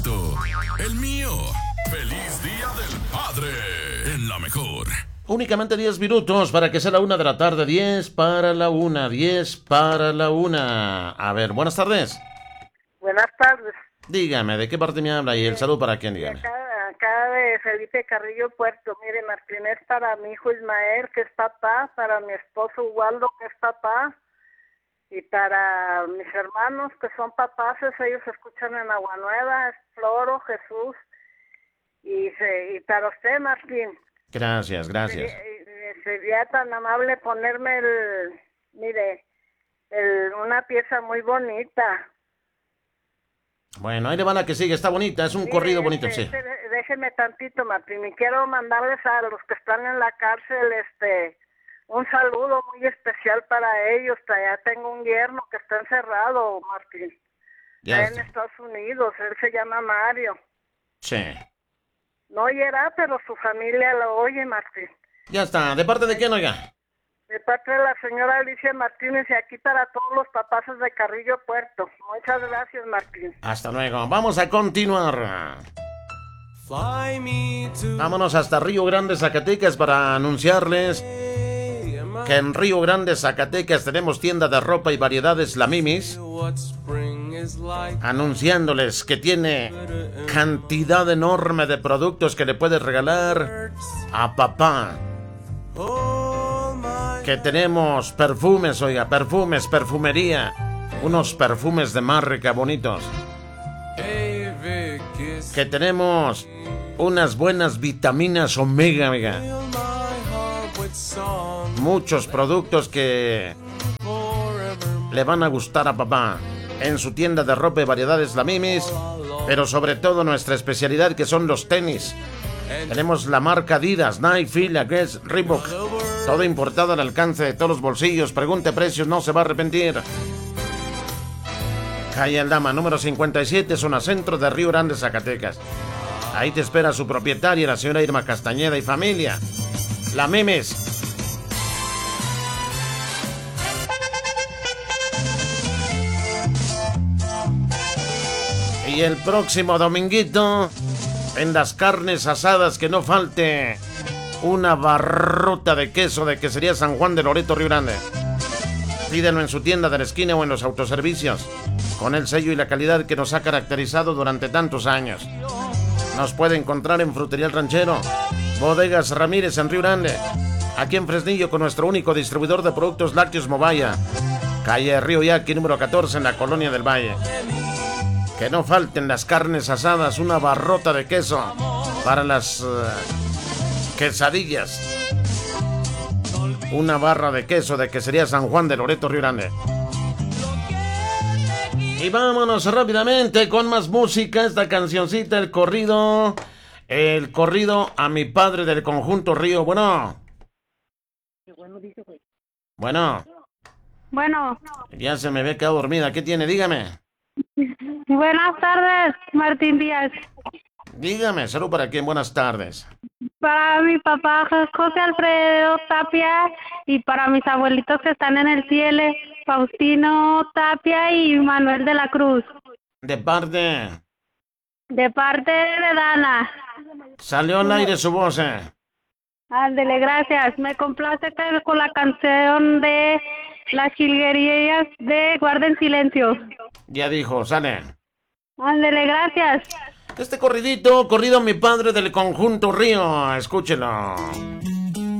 favorito, el mío. ¡Feliz Día del Padre! En La Mejor. Únicamente 10 minutos para que sea la 1 de la tarde. 10 para la 1, 10 para la 1. A ver, buenas tardes. Buenas tardes. Dígame, ¿de qué parte me habla? Y el saludo para quién, dígame. Acá de Felipe Carrillo Puerto. Mire, Martín, es para mi hijo Ismael, que es papá, para mi esposo Waldo, que es papá, y para mis hermanos, que son papás, ellos escuchan en Agua Nueva, es Floro, Jesús, y para usted, Martín. Gracias. Sería tan amable ponerme una pieza muy bonita. Bueno, ahí le van a que sigue, está bonita, es un corrido bonito, sí. Déjeme tantito, Martín, y quiero mandarles a los que están en la cárcel, un saludo muy especial para ellos. Ya tengo un yerno que está encerrado, Martín, Ya en Estados Unidos. Él se llama Mario. Sí. No oyerá, pero su familia lo oye, Martín. Ya está, ¿de parte de quién, oiga? De parte de la señora Alicia Martínez, y aquí para todos los papás de Carrillo Puerto. Muchas gracias, Martín. Hasta luego, vamos a continuar. Vámonos hasta Río Grande, Zacatecas, para anunciarles que en Río Grande, Zacatecas, tenemos tienda de ropa y variedades La Mimis, anunciándoles que tiene cantidad enorme de productos que le puedes regalar a papá. Que tenemos perfumes, oiga, perfumería, unos perfumes de marca bonitos. Que tenemos unas buenas vitaminas omega, amiga. Muchos productos que le van a gustar a papá en su tienda de ropa y variedades La Mimis, pero sobre todo nuestra especialidad, que son los tenis. Tenemos la marca Adidas, Nike, Fila, Guess, Reebok, todo importado al alcance de todos los bolsillos. Pregunte precios, no se va a arrepentir. Calle Aldama, número 57, zona centro de Río Grande, Zacatecas. Ahí te espera su propietaria, la señora Irma Castañeda, y familia. La Mimis. Y el próximo dominguito, en las carnes asadas, que no falte una barrota de queso de Quesería San Juan de Loreto, Río Grande. Pídelo en su tienda de la esquina o en los autoservicios, con el sello y la calidad que nos ha caracterizado durante tantos años. Nos puede encontrar en Frutería El Ranchero, Bodegas Ramírez en Río Grande, aquí en Fresnillo con nuestro único distribuidor de productos lácteos Movaya, calle Río Yaqui, número 14, en la Colonia del Valle. Que no falten las carnes asadas, una barrota de queso para las quesadillas. Una barra de queso de Quesería San Juan de Loreto, Río Grande. Y vámonos rápidamente con más música. Esta cancioncita, el corrido a mi padre del conjunto Río. Bueno. Bueno. Ya se me ve quedado dormida. ¿Qué tiene? Dígame. Buenas tardes, Martín Díaz. Dígame, salud para quién. Buenas tardes. Para mi papá José Alfredo Tapia y para mis abuelitos que están en el cielo, Faustino Tapia y Manuel de la Cruz. ¿De parte? De parte de Dana. Salió al aire su voz, Ándele, gracias. Me complace con la canción de Las Chilguerías de Guarden Silencio. Ya dijo, sale. Ándele, gracias. Este corrido a mi padre del conjunto Río, escúchelo.